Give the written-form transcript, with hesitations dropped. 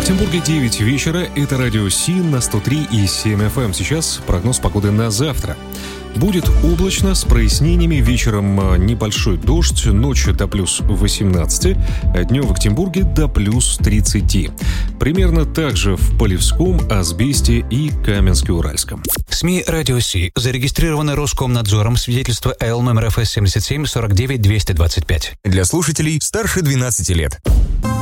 Екатеринбурге 9 вечера. Это радио Си на 103,7 FM. Сейчас прогноз погоды на завтра. Будет облачно, с прояснениями, вечером небольшой дождь, ночью до плюс 18, а днем в Екатеринбурге до плюс 30. Примерно так же в Полевском, Асбесте и Каменске-Уральском. СМИ «Радио Си» зарегистрированы Роскомнадзором, свидетельство Л номер ФС 77 49 225. Для слушателей старше 12 лет.